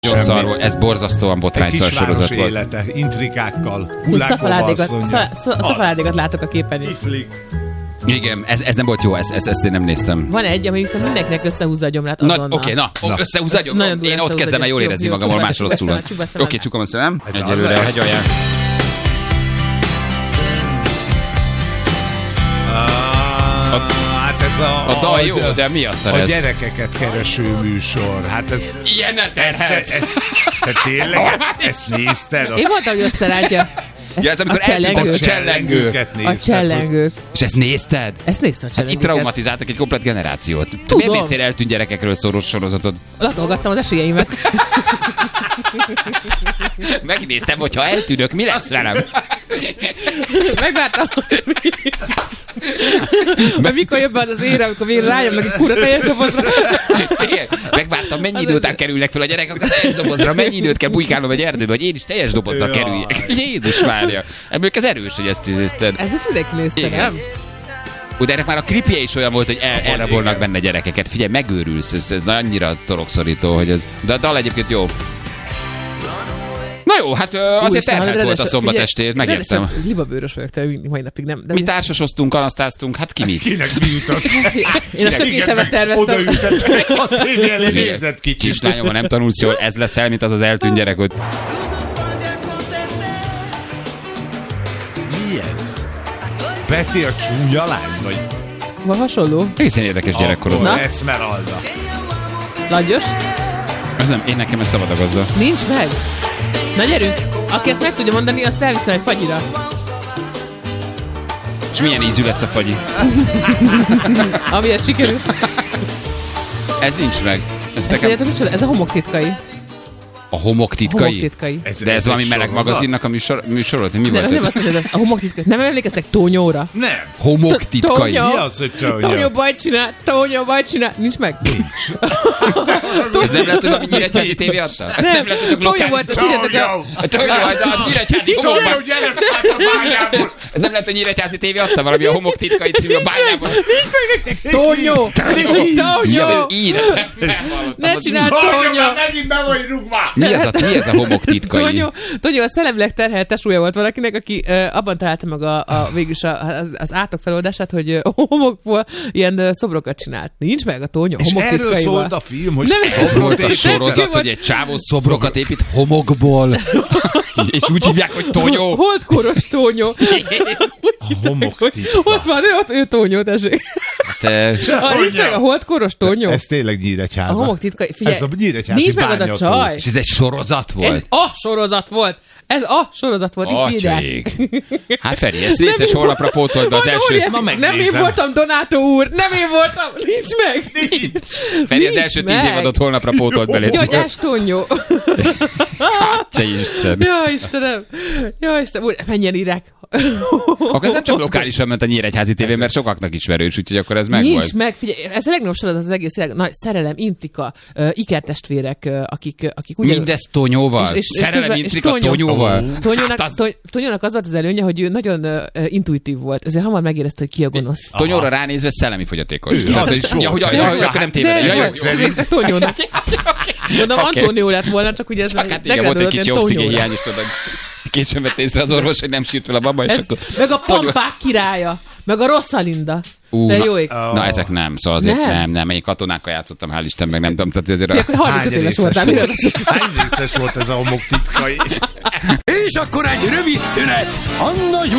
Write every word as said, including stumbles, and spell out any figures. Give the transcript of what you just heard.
Nagyon szar volt, ez borzasztóan botrányszar sorozat volt. Élete, intrikákkal, Hulákova asszonya. Szafaládikat látok a képen. Igen, ez, ez nem volt jó, ezt, ezt, ezt én nem néztem. Van egy, ami viszont mindenkinek összehúzza a gyomrát azonnal. Na, oké, na, na. összehúzza a gyomrát. Én ott kezdem el jól érezni magam, ahol más rosszul van. Oké, csukom a szemem. Egyelőre a hegyalján. Hát ez a... A dal jó, de mi a szar ez? A gyerekeket kereső műsor. Hát ez... Ilyen ne terhelsz! Te tényleg ezt nézted? Én mondtam, hogy összerántja. Ja, ez amikor eltűntek a csellengők. A csellengők. És ezt nézted? Ezt néztem a csellengőket. Hát itt traumatizáltak egy komplet generációt. Tudom. Miért néztél eltűnt gyerekekről szóló sorozatot? Latolgattam az esélyeimet. Megnéztem, hogyha eltűnök, mi lesz velem? Megvártam, hogy mikor jön be az az ére, amikor végül rájönnek egy kurva teljes dobozra. Megvártam, mennyi idő után kerülnek fel a gyerekek a teljes dobozra, mennyi időt kell bujkálnom egy erdőbe, hogy én is teljes dobozra ja. kerüljek. Jézus Mária. Ebből ez erős, hogy ezt tízezted. Ez ezt mindenki nézte, nem? De ennek már a kripje is olyan volt, hogy el, elrabolnak benne gyerekeket. Figyelj, megőrülsz, ez, ez annyira torokszorító, hogy ez... De a dal egyébként jó. Na jó, hát azért terhelt volt a szombatestét, megértem. Libabőrös vagyok, te mai napig nem. Mi társasoztunk, kalasztáztunk, hát ki mit? Kinek mi jutott? Én a szökésemet terveztem. Oda ültettek, a tévé elé nézett kicsit. Kislányom, ha nem tanulsz jól, ez leszel, mint az az eltűnt gyerek ott. Mi ez? Peti a csúnya lány, vagy? Van hasonló? Egészen érdekes gyerekkorod. Na? Esmeralda. Langyos? Ez nem, én nekem ez szabad a gazda. Nincs meg. Na gyerünk, aki ezt meg tudja mondani, azt elviszem egy fagyira. És milyen ízű lesz a fagyi? Amilyet sikerül. Ez nincs meg. Ez, ez, nekem... tudjátok, ez a homok titkai. A homok titkai? Homok titkai. Ez, De ez, ez valami meleg magazinnak a műsor, műsorot? Mi nem, volt nem, azt mondod, a homok titkai. Nem emlékeztek Tónyóra? Nem. Homok titkai. Mi az, hogy Tónyó? Tónyó bajt csinál, Tónyó bajt csinál. Nincs meg? Nincs. Ez nem lehet, hogy valami Nyíregyházi tévé adta? Ez nem lehet, hogy csak lokális... Tónyó! Tónyó, az Nyíregyházi homok... Tónyó, gyere át a bányából! Ez nem lehet, hogy Nyíregyházi tévé adta valami a homok titkai című a bányából. Nincs meg nektek! Tónyó! Tónyó! Ne csinál Tónyó! Megint be vagy rúgva! Mi ez a, mi ez a homok titkai? Tónyó, Tónyó a szellemleg terhelt tesója volt valakinek, aki uh, abban találta meg a, a, végülis a, az, az átok feloldását, hogy uh, homokból ilyen uh, szobrokat csinált. Nincs meg a Tónyó homok titkaival. És erről szólt a film, hogy nem ez volt a sorozat, hogy egy csávó szobrokat épít homokból. És úgy hívják, hogy Tónyó. Holdkoros Tónyó. A homok titka. Ott van, ő, ott ő Tónyó, tessék. Te... A holdkoros Tónyó. Ez tényleg Nyíregyháza. A homok titkai. Figyelj, ez a Nyíregyházi nincs meg az a csaj. És ez egy sorozat volt? Ez a sorozat volt. Ez a sorozat volt. Atyaik. Hát Feri, ezt létszes holnapra pótold be az első... Nem én voltam, Donátó úr. Nem én voltam. Nincs meg. Nincs. Feri, az első tíz évadot holnapra pótold be. Gyógyás Tónyó. Hát se Isten. Ja, Istenem. Ja, Istenem. Úr, menjen írák. Akkor ez nem csak lokálisan ment a Nyíregyházi tévé, mert sokaknak ismerős, úgyhogy akkor ez meg Nincs volt. meg, figyelj, ez a legnagyobb sorozat az egész világ. Nagy szerelem, intrika, uh, ikertestvérek, uh, akik, akik ugye... Mindez Tonyóval? És, és, szerelem, közben, intrika, és Tonyóval? Tonyónak, hát az... Tonyónak az volt az előnye, hogy ő nagyon uh, intuitív volt, ezért hamar megérezte, hogy ki a gonosz. Tonyóra ránézve szellemi fogyatékos. Ja, hogy akkor nem tévedek. Tonyónak. Mondom, Antónió lett volna, csak ugye ez... Hát igen, volt egy kicsi oxigénhiány, és tudod, későn vett észre az orvos, hogy nem sírt fel a baba, és akkor... Meg a pampák királya, meg a Rosalinda. Uh, de jó ég. Na, na, ezek nem, szóval azért nem, nem, nem. Én katonákkal játszottam, hál' Isten, meg nem tudom, tehát ezért... Ja, akkor harmincöt éves voltál, mire lesz? Hány részes volt ez a homok titkai? És akkor egy rövid szünet, Anna